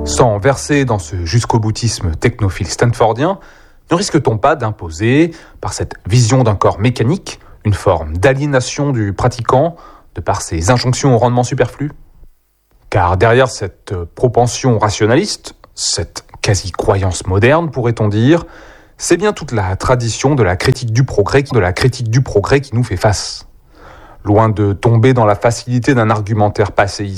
Sans verser dans ce jusqu'au-boutisme technophile stanfordien, ne risque-t-on pas d'imposer, par cette vision d'un corps mécanique, une forme d'aliénation du pratiquant de par ses injonctions au rendement superflu ? Car derrière cette propension rationaliste, cette quasi-croyance moderne, pourrait-on dire, c'est bien toute la tradition de la critique du progrès qui nous fait face. Loin de tomber dans la facilité d'un argumentaire passéiste,